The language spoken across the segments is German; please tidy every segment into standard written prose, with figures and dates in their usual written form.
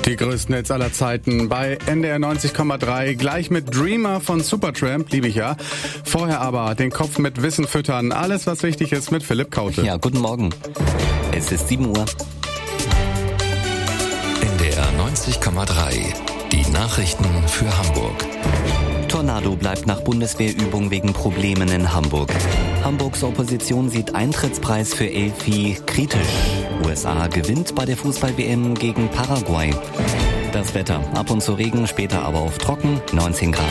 Die größten Hits aller Zeiten bei NDR 90,3, gleich mit Dreamer von Supertramp, liebe ich ja. Vorher aber den Kopf mit Wissen füttern, alles was wichtig ist mit Philipp Kaute. Ja, guten Morgen. Es ist 7 Uhr. NDR 90,3, die Nachrichten für Hamburg. Tornado bleibt nach Bundeswehrübung wegen Problemen in Hamburg. Hamburgs Opposition sieht Eintrittspreis für Elfi kritisch. USA gewinnt bei der Fußball-WM gegen Paraguay. Das Wetter, ab und zu Regen, später aber auf trocken, 19 Grad.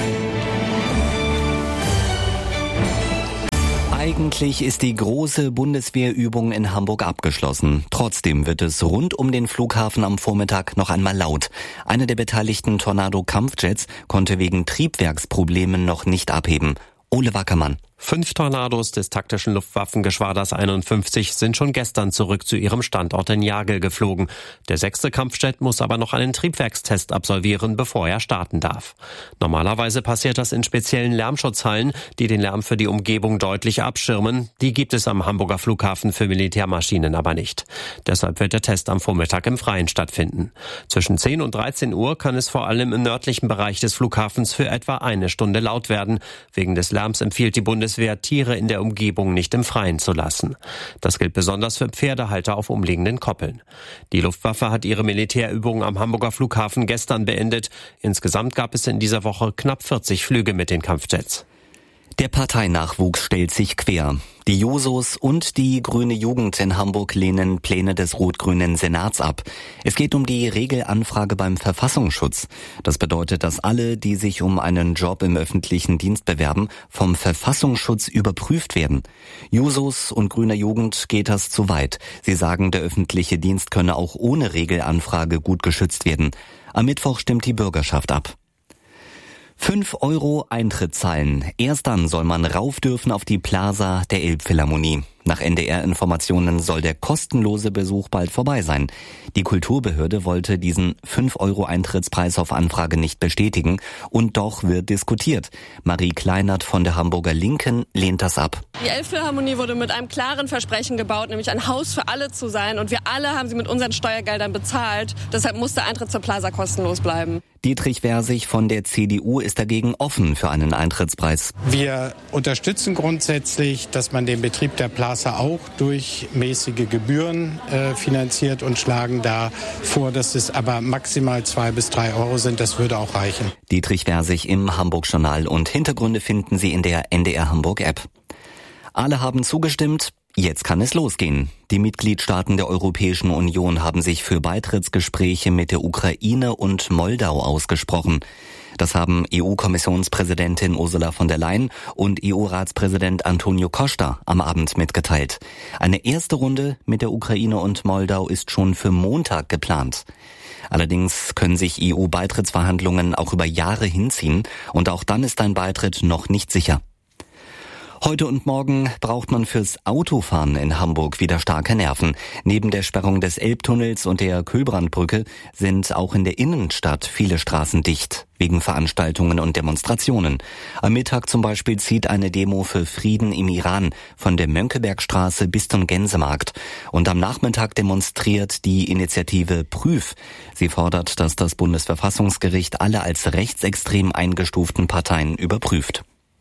Eigentlich ist die große Bundeswehrübung in Hamburg abgeschlossen. Trotzdem wird es rund um den Flughafen am Vormittag noch einmal laut. Einer der beteiligten Tornado-Kampfjets konnte wegen Triebwerksproblemen noch nicht abheben. Ole Wackermann. 5 Tornados des taktischen Luftwaffengeschwaders 51 sind schon gestern zurück zu ihrem Standort in Jagel geflogen. Der 6. Kampfjet muss aber noch einen Triebwerkstest absolvieren, bevor er starten darf. Normalerweise passiert das in speziellen Lärmschutzhallen, die den Lärm für die Umgebung deutlich abschirmen. Die gibt es am Hamburger Flughafen für Militärmaschinen aber nicht. Deshalb wird der Test am Vormittag im Freien stattfinden. Zwischen 10 und 13 Uhr kann es vor allem im nördlichen Bereich des Flughafens für etwa 1 Stunde laut werden. Wegen des Lärms empfiehlt die Bundeswehr, Tiere in der Umgebung nicht im Freien zu lassen. Das gilt besonders für Pferdehalter auf umliegenden Koppeln. Die Luftwaffe hat ihre Militärübungen am Hamburger Flughafen gestern beendet. Insgesamt gab es in dieser Woche knapp 40 Flüge mit den Kampfjets. Der Parteinachwuchs stellt sich quer. Die Jusos und die Grüne Jugend in Hamburg lehnen Pläne des rot-grünen Senats ab. Es geht um die Regelanfrage beim Verfassungsschutz. Das bedeutet, dass alle, die sich um einen Job im öffentlichen Dienst bewerben, vom Verfassungsschutz überprüft werden. Jusos und Grüner Jugend geht das zu weit. Sie sagen, der öffentliche Dienst könne auch ohne Regelanfrage gut geschützt werden. Am Mittwoch stimmt die Bürgerschaft ab. 5 € Eintritt zahlen. Erst dann soll man rauf dürfen auf die Plaza der Elbphilharmonie. Nach NDR-Informationen soll der kostenlose Besuch bald vorbei sein. Die Kulturbehörde wollte diesen 5 € Eintrittspreis auf Anfrage nicht bestätigen. Und doch wird diskutiert. Marie Kleinert von der Hamburger Linken lehnt das ab. Die Elbphilharmonie wurde mit einem klaren Versprechen gebaut, nämlich ein Haus für alle zu sein. Und wir alle haben sie mit unseren Steuergeldern bezahlt. Deshalb muss der Eintritt zur Plaza kostenlos bleiben. Dietrich Versich von der CDU ist dagegen offen für einen Eintrittspreis. Wir unterstützen grundsätzlich, dass man den Betrieb der Plaza auch durch mäßige Gebühren finanziert und schlagen da vor, dass es aber maximal 2 bis 3 € sind. Das würde auch reichen. Dietrich Versich im Hamburg-Journal und Hintergründe finden Sie in der NDR Hamburg-App. Alle haben zugestimmt. Jetzt kann es losgehen. Die Mitgliedstaaten der Europäischen Union haben sich für Beitrittsgespräche mit der Ukraine und Moldau ausgesprochen. Das haben EU-Kommissionspräsidentin Ursula von der Leyen und EU-Ratspräsident Antonio Costa am Abend mitgeteilt. Eine erste Runde mit der Ukraine und Moldau ist schon für Montag geplant. Allerdings können sich EU-Beitrittsverhandlungen auch über Jahre hinziehen und auch dann ist ein Beitritt noch nicht sicher. Heute und morgen braucht man fürs Autofahren in Hamburg wieder starke Nerven. Neben der Sperrung des Elbtunnels und der Kühlbrandbrücke sind auch in der Innenstadt viele Straßen dicht, wegen Veranstaltungen und Demonstrationen. Am Mittag zum Beispiel zieht eine Demo für Frieden im Iran von der Mönckebergstraße bis zum Gänsemarkt. Und am Nachmittag demonstriert die Initiative Prüf. Sie fordert, dass das Bundesverfassungsgericht alle als rechtsextrem eingestuften Parteien überprüft.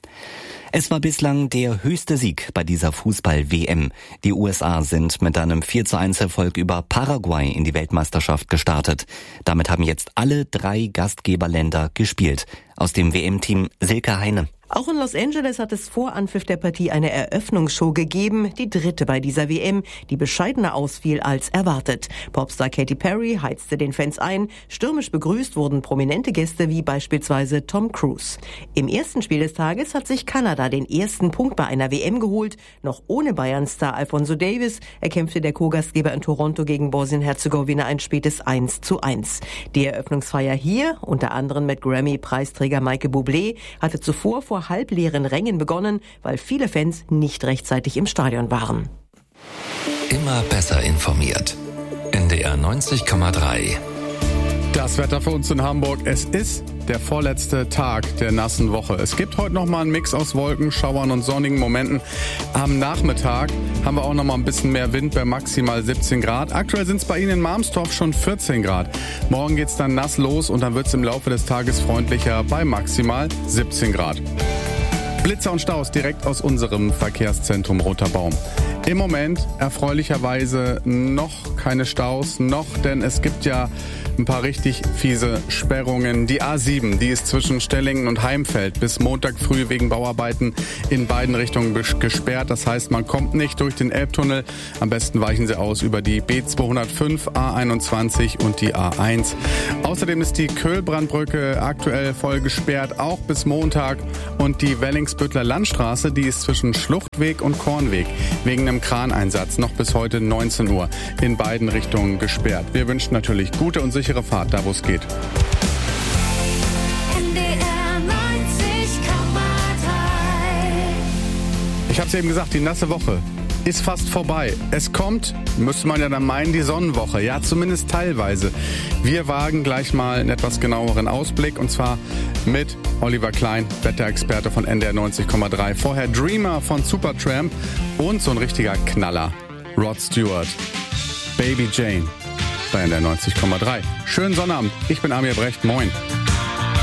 Es war bislang der höchste Sieg bei dieser Fußball-WM. Die USA sind mit einem 4:1 Erfolg über Paraguay in die Weltmeisterschaft gestartet. Damit haben jetzt alle 3 Gastgeberländer gespielt. Aus dem WM-Team Silke Heine. Auch in Los Angeles hat es vor Anpfiff der Partie eine Eröffnungsshow gegeben, die 3. bei dieser WM, die bescheidener ausfiel als erwartet. Popstar Katy Perry heizte den Fans ein, stürmisch begrüßt wurden prominente Gäste wie beispielsweise Tom Cruise. Im ersten Spiel des Tages hat sich Kanada den ersten Punkt bei einer WM geholt, noch ohne Bayern-Star Alphonso Davies erkämpfte der Co-Gastgeber in Toronto gegen Bosnien-Herzegowina ein spätes 1:1. Die Eröffnungsfeier hier, unter anderem mit Grammy-Preisträger Michael Bublé, hatte zuvor vor halbleeren Rängen begonnen, weil viele Fans nicht rechtzeitig im Stadion waren. Immer besser informiert. NDR 90,3. Das Wetter für uns in Hamburg. Es ist der vorletzte Tag der nassen Woche. Es gibt heute noch mal einen Mix aus Wolken, Schauern und sonnigen Momenten. Am Nachmittag haben wir auch noch mal ein bisschen mehr Wind bei maximal 17 Grad. Aktuell sind es bei Ihnen in Marmstorf schon 14 Grad. Morgen geht's dann nass los und dann wird es im Laufe des Tages freundlicher bei maximal 17 Grad. Blitzer und Staus direkt aus unserem Verkehrszentrum Roter Baum. Im Moment erfreulicherweise noch keine Staus, denn es gibt ja ein paar richtig fiese Sperrungen. Die A7, die ist zwischen Stellingen und Heimfeld bis Montag früh wegen Bauarbeiten in beiden Richtungen gesperrt. Das heißt, man kommt nicht durch den Elbtunnel. Am besten weichen Sie aus über die B205, A21 und die A1. Außerdem ist die Köhlbrandbrücke aktuell voll gesperrt, auch bis Montag. Und die Wellingsbüttler Landstraße, die ist zwischen Schluchtweg und Kornweg wegen einem Kraneinsatz noch bis heute 19 Uhr in beiden Richtungen gesperrt. Wir wünschen natürlich gute und sichere Fahrt, da wo es geht. Ich habe es eben gesagt, die nasse Woche ist fast vorbei. Es kommt, müsste man ja dann meinen, die Sonnenwoche. Ja, zumindest teilweise. Wir wagen gleich mal einen etwas genaueren Ausblick und zwar mit Oliver Klein, Wetterexperte von NDR 90,3. Vorher Dreamer von Supertramp und so ein richtiger Knaller, Rod Stewart. Baby Jane bei NDR 90,3. Schönen Sonnabend, ich bin Amir Brecht, moin.